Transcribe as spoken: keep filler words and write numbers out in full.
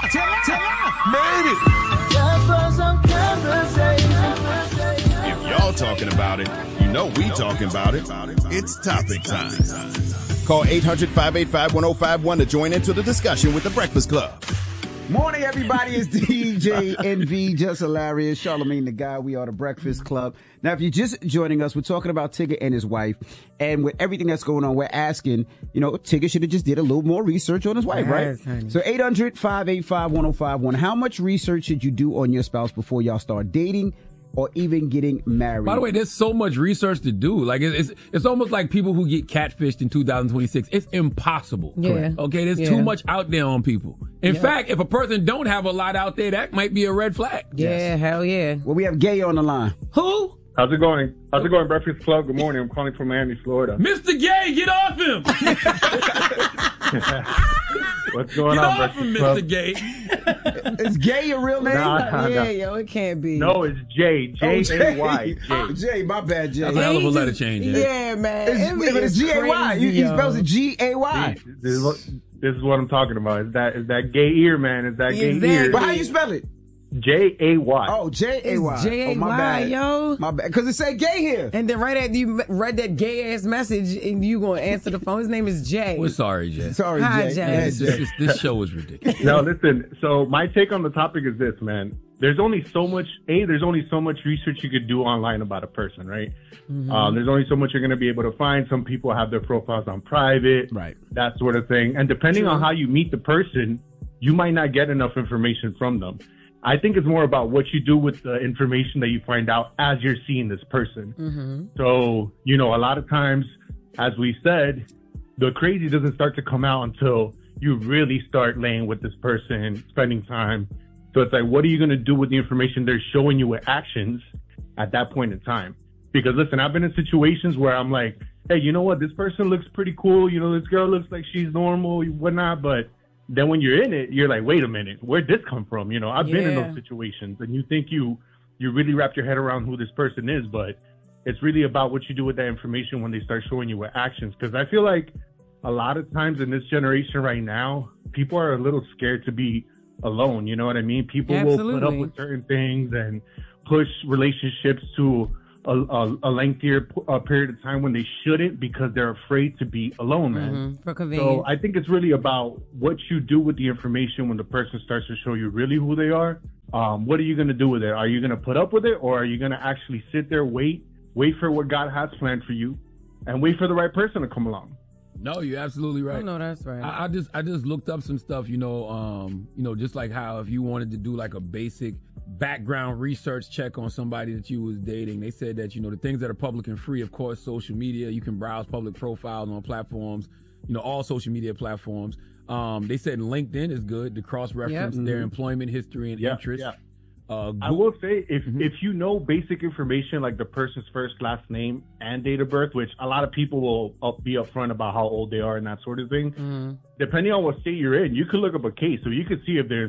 Made it. If y'all talking about it, you know we talking about it. It's topic time. Call eight hundred, five eight five, one oh five one to join into the discussion with The Breakfast Club. Morning, everybody. It's D J N V, Just Hilarious, Charlamagne the Guy. We are The Breakfast Club. Now, if you're just joining us, we're talking about Tigger and his wife. And with everything that's going on, we're asking, you know, Tigger should have just did a little more research on his wife, Yes, right? honey. So eight hundred, five eight five, one oh five one. How much research should you do on your spouse before y'all start dating or even getting married? By the way, there's so much research to do. Like it's it's, it's almost like people who get catfished in two thousand twenty-six. It's impossible. Yeah. Correct. Okay, there's Yeah. too much out there on people. In Yeah. fact, if a person don't have a lot out there, that might be a red flag. Yeah, hell yeah. Well, we have Gay on the line. Who? How's it going? How's it going, Breakfast Club? Good morning. I'm calling from Miami, Florida. Mister Gay, get off him! What's going Get on, off Breakfast him, Club? Mister Gay. Is Gay your real name? Nah. Yeah, no. yo, it can't be. No, it's Jay. Oh, J A Y. Oh, Jay, my bad, Jay. That's a hell of a He letter just- change. Yeah. Yeah, man. It's, It but it's is G A Y. He, crazy, he yo. spells it G A Y. This is, what, this is what I'm talking about. Is that is that gay ear, man? Is that gay Exactly. ear? But how you spell it? J A Y. Oh, J A Y. It's J A Y, Oh, my bad. yo. My bad. Because it said Gay here. And then right after you read that gay ass message and you gonna answer the phone, his name is Jay. We're sorry, Jay. Sorry, Hi, Jay. Jay. Yeah, This, Jay. this, this show is ridiculous. No, listen. So my take on the topic is this, man. There's only so much. A, there's only so much research you could do online about a person, right? Mm-hmm. Um, there's only so much you're going to be able to find. Some people have their profiles on private, Right. that sort of thing. And depending on how you meet the person, you might not get enough information from them. I think it's more about what you do with the information that you find out as you're seeing this person. Mm-hmm. So, you know, a lot of times, as we said, the crazy doesn't start to come out until you really start laying with this person, spending time. So it's like, what are you going to do with the information they're showing you with actions at that point in time? Because listen, I've been in situations where I'm like, hey, you know what? This person looks pretty cool. You know, this girl looks like she's normal, whatnot. But then when you're in it, you're like, wait a minute, where'd this come from? You know, I've been in Yeah. those situations, and you think you, you really wrap your head around who this person is, but it's really about what you do with that information when they start showing you with actions. Because I feel like a lot of times in this generation right now, people are a little scared to be alone. You know what I mean? People will put up Absolutely. with certain things and push relationships to a, a, a lengthier p- uh, period of time when they shouldn't, because they're afraid to be alone, man. Mhm, for So convenience. I think it's really about what you do with the information when the person starts to show you really who they are. Um, what are you going to do with it? Are you going to put up with it, or are you going to actually sit there, wait, wait for what God has planned for you, and wait for the right person to come along? No, you're absolutely right. Oh, no, that's right. I, I just I just looked up some stuff, you know, um, you know, just like how if you wanted to do like a basic background research check on somebody that you was dating, they said that, you know, the things that are public and free, of course, social media, you can browse public profiles on platforms, you know, all social media platforms. Um, they said LinkedIn is good to cross-reference Yep. their employment history and Yeah, interests. yeah. Uh, I Goo- will say, if Mhm. if you know basic information like the person's first, last name, and date of birth, which a lot of people will up, be upfront about how old they are and that sort of thing, Mhm. depending on what state you're in, you could look up a case, so you could see if there's